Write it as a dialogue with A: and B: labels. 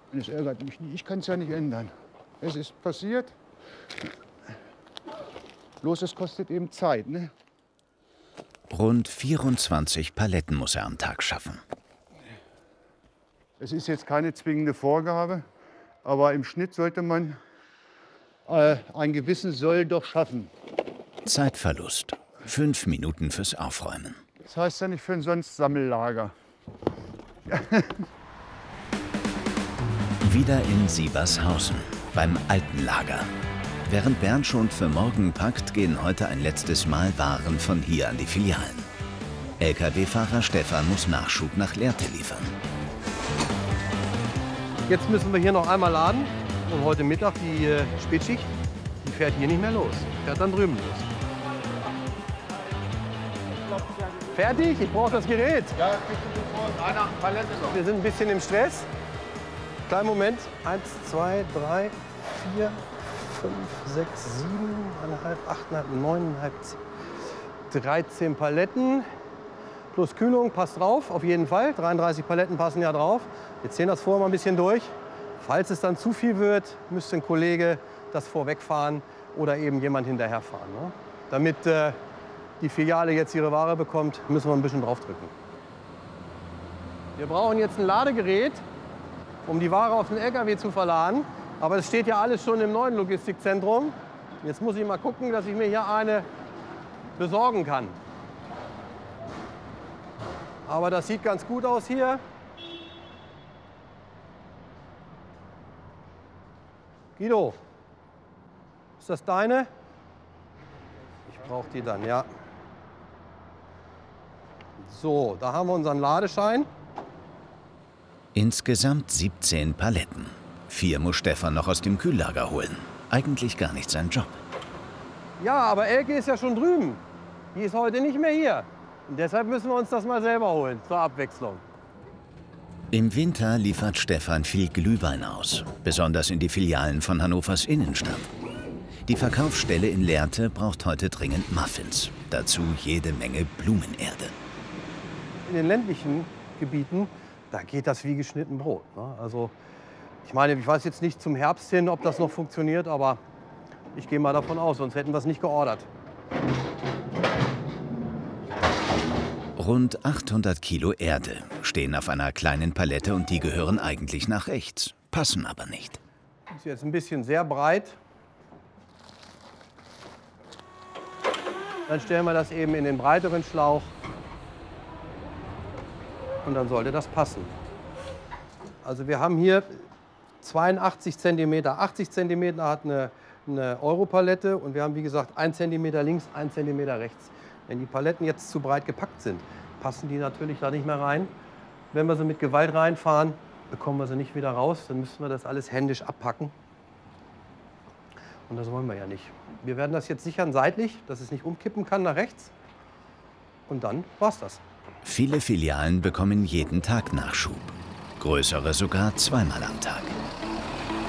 A: Und es ärgert mich nicht. Ich kann es ja nicht ändern. Es ist passiert. Bloß es kostet eben Zeit, ne?
B: Rund 24 Paletten muss er am Tag schaffen.
A: Es ist jetzt keine zwingende Vorgabe, aber im Schnitt sollte man einen gewissen Soll doch schaffen.
B: Zeitverlust. 5 Minuten fürs Aufräumen.
A: Das heißt ja nicht für ein sonst Sammellager.
B: Wieder in Sievershausen, beim alten Lager. Während Bernd schon für morgen packt, gehen heute ein letztes Mal Waren von hier an die Filialen. Lkw-Fahrer Stefan muss Nachschub nach Lehrte liefern.
C: Jetzt müssen wir hier noch einmal laden. Und heute Mittag die Spätschicht, die fährt hier nicht mehr los. Fährt dann drüben los. Fertig? Ich brauche das Gerät.
A: Ja, eine Palette noch.
C: Wir sind ein bisschen im Stress. Kleinen Moment. 1, 2, 3, 4, 5, 6, 7, 8,5, 9,5, 13 Paletten. Plus Kühlung passt drauf, auf jeden Fall. 33 Paletten passen ja drauf. Wir ziehen das vorher mal ein bisschen durch. Falls es dann zu viel wird, müsste ein Kollege das vorwegfahren oder eben jemand hinterherfahren. Ne? Damit die Filiale jetzt ihre Ware bekommt, müssen wir ein bisschen draufdrücken. Wir brauchen jetzt ein Ladegerät, um die Ware auf den LKW zu verladen. Aber es steht ja alles schon im neuen Logistikzentrum. Jetzt muss ich mal gucken, dass ich mir hier eine besorgen kann. Aber das sieht ganz gut aus hier. Guido, ist das deine? Ich brauche die dann, ja. So, da haben wir unseren Ladeschein.
B: Insgesamt 17 Paletten. 4 muss Stefan noch aus dem Kühllager holen. Eigentlich gar nicht sein Job.
C: Ja, aber Elke ist ja schon drüben. Die ist heute nicht mehr hier. Und deshalb müssen wir uns das mal selber holen, zur Abwechslung.
B: Im Winter liefert Stefan viel Glühwein aus, besonders in die Filialen von Hannovers Innenstadt. Die Verkaufsstelle in Lehrte braucht heute dringend Muffins. Dazu jede Menge Blumenerde.
C: In den ländlichen Gebieten, da geht das wie geschnitten Brot. Ne? Also, ich meine, ich weiß jetzt nicht zum Herbst hin, ob das noch funktioniert, aber ich gehe mal davon aus, sonst hätten wir es nicht geordert.
B: Rund 800 Kilo Erde stehen auf einer kleinen Palette und die gehören eigentlich nach rechts, passen aber nicht.
C: Das ist jetzt ein bisschen sehr breit. Dann stellen wir das eben in den breiteren Schlauch und dann sollte das passen. Also wir haben hier 82 cm, 80 cm hat eine Europalette und wir haben wie gesagt 1 cm links, 1 cm rechts. Wenn die Paletten jetzt zu breit gepackt sind, passen die natürlich da nicht mehr rein. Wenn wir sie mit Gewalt reinfahren, bekommen wir sie nicht wieder raus. Dann müssen wir das alles händisch abpacken. Und das wollen wir ja nicht. Wir werden das jetzt sichern seitlich, dass es nicht umkippen kann nach rechts. Und dann war's das.
B: Viele Filialen bekommen jeden Tag Nachschub. Größere sogar zweimal am Tag.